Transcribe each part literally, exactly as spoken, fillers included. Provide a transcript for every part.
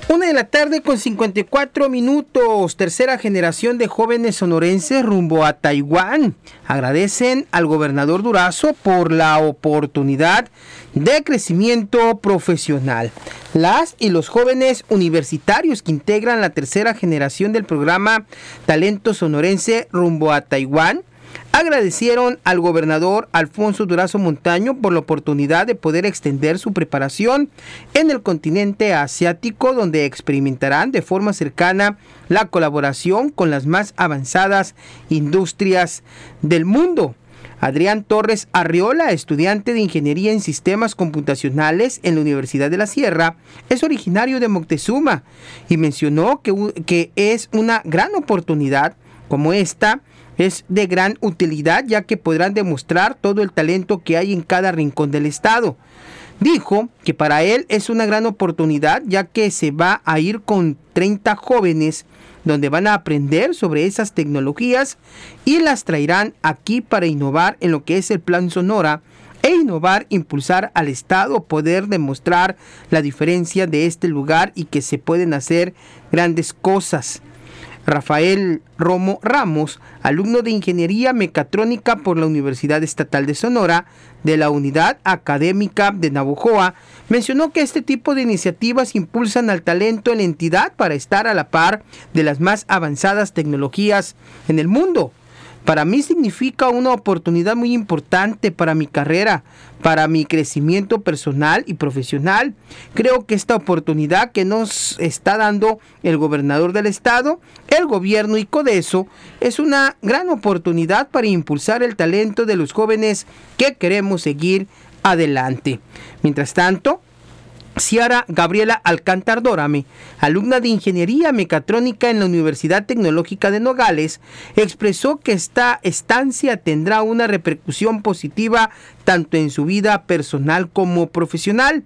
Una de la tarde con cincuenta y cuatro minutos. Tercera generación de jóvenes sonorenses rumbo a Taiwán agradecen al gobernador Durazo por la oportunidad de crecimiento profesional. Las y los jóvenes universitarios que integran la tercera generación del programa Talento Sonorense rumbo a Taiwán agradecieron al gobernador Alfonso Durazo Montaño por la oportunidad de poder extender su preparación en el continente asiático, donde experimentarán de forma cercana la colaboración con las más avanzadas industrias del mundo. Adrián Torres Arriola, estudiante de Ingeniería en Sistemas Computacionales en la Universidad de la Sierra, es originario de Moctezuma y mencionó que, que es una gran oportunidad como esta. Es de gran utilidad, ya que podrán demostrar todo el talento que hay en cada rincón del estado. Dijo que para él es una gran oportunidad, ya que se va a ir con treinta jóvenes donde van a aprender sobre esas tecnologías y las traerán aquí para innovar en lo que es el Plan Sonora e innovar, impulsar al estado, poder demostrar la diferencia de este lugar y que se pueden hacer grandes cosas. Rafael Romo Ramos, alumno de Ingeniería Mecatrónica por la Universidad Estatal de Sonora, de la Unidad Académica de Navojoa, mencionó que este tipo de iniciativas impulsan al talento en la entidad para estar a la par de las más avanzadas tecnologías en el mundo. Para mí significa una oportunidad muy importante para mi carrera, para mi crecimiento personal y profesional. Creo que esta oportunidad que nos está dando el gobernador del estado, el gobierno y Codeso, es una gran oportunidad para impulsar el talento de los jóvenes que queremos seguir adelante. Mientras tanto, Ciara Gabriela Alcántar Dórame, alumna de Ingeniería Mecatrónica en la Universidad Tecnológica de Nogales, expresó que esta estancia tendrá una repercusión positiva tanto en su vida personal como profesional.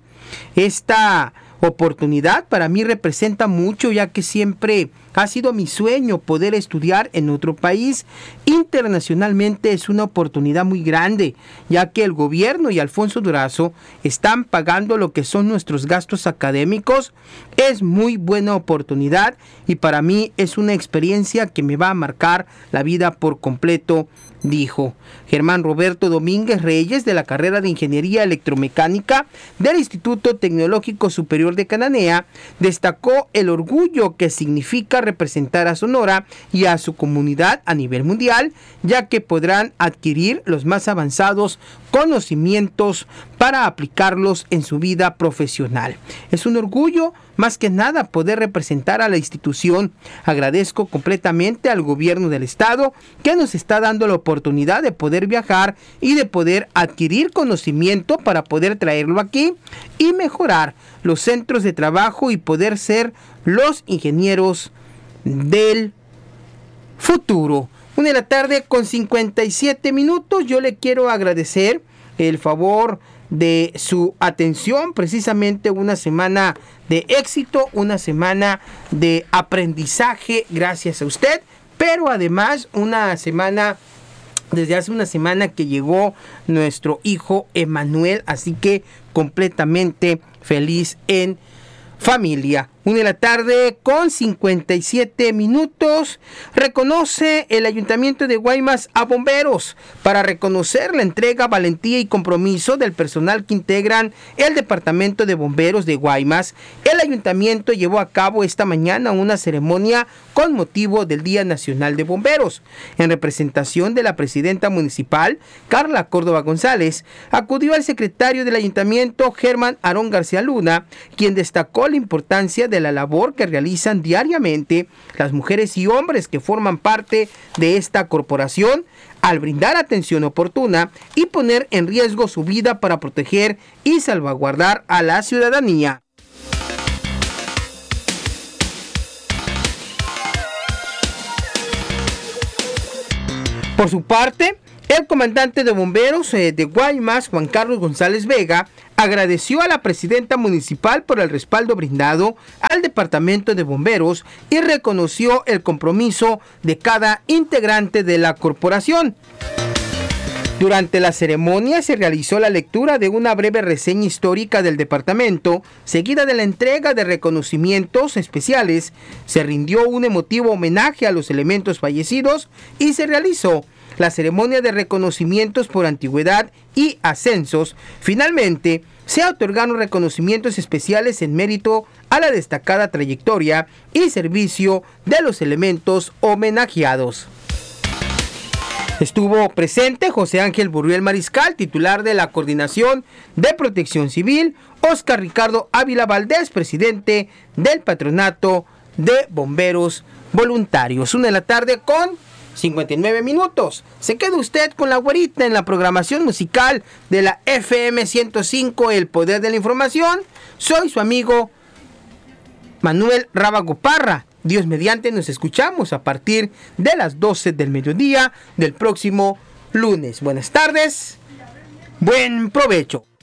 Esta oportunidad para mí representa mucho, ya que siempre ha sido mi sueño poder estudiar en otro país. Internacionalmente es una oportunidad muy grande, ya que el gobierno y Alfonso Durazo están pagando lo que son nuestros gastos académicos. Es muy buena oportunidad y para mí es una experiencia que me va a marcar la vida por completo, dijo. Germán Roberto Domínguez Reyes, de la carrera de Ingeniería Electromecánica del Instituto Tecnológico Superior de Cananea, destacó el orgullo que significa representar a Sonora y a su comunidad a nivel mundial, ya que podrán adquirir los más avanzados conocimientos para aplicarlos en su vida profesional. Es un orgullo más que nada poder representar a la institución. Agradezco completamente al gobierno del estado que nos está dando la oportunidad de poder viajar y de poder adquirir conocimiento para poder traerlo aquí y mejorar los centros de trabajo y poder ser los ingenieros del futuro. Una de la tarde con cincuenta y siete minutos. Yo le quiero agradecer el favor de su atención, precisamente una semana de éxito, una semana de aprendizaje gracias a usted, pero además una semana, desde hace una semana que llegó nuestro hijo Emanuel, así que completamente feliz en familia. Una de la tarde con cincuenta y siete minutos. Reconoce el Ayuntamiento de Guaymas a bomberos para reconocer la entrega, valentía y compromiso del personal que integran el Departamento de Bomberos de Guaymas. El Ayuntamiento llevó a cabo esta mañana una ceremonia con motivo del Día Nacional de Bomberos. En representación de la presidenta municipal, Carla Córdoba González, acudió al secretario del Ayuntamiento, Germán Aarón García Luna, quien destacó la importancia de la labor que realizan diariamente las mujeres y hombres que forman parte de esta corporación al brindar atención oportuna y poner en riesgo su vida para proteger y salvaguardar a la ciudadanía. Por su parte, el comandante de bomberos eh, de Guaymas, Juan Carlos González Vega, agradeció a la presidenta municipal por el respaldo brindado al departamento de bomberos y reconoció el compromiso de cada integrante de la corporación. Durante la ceremonia se realizó la lectura de una breve reseña histórica del departamento, seguida de la entrega de reconocimientos especiales. Se rindió un emotivo homenaje a los elementos fallecidos y se realizó la ceremonia de reconocimientos por antigüedad y ascensos. Finalmente, se otorgaron reconocimientos especiales en mérito a la destacada trayectoria y servicio de los elementos homenajeados. Estuvo presente José Ángel Burriel Mariscal, titular de la Coordinación de Protección Civil, Oscar Ricardo Ávila Valdés, presidente del Patronato de Bomberos Voluntarios. Una de la tarde con cincuenta y nueve minutos. Se queda usted con la güerita en la programación musical de la F M ciento cinco, El Poder de la Información. Soy su amigo Manuel Rábago Parra. Dios mediante, nos escuchamos a partir de las doce del mediodía del próximo lunes. Buenas tardes, buen provecho.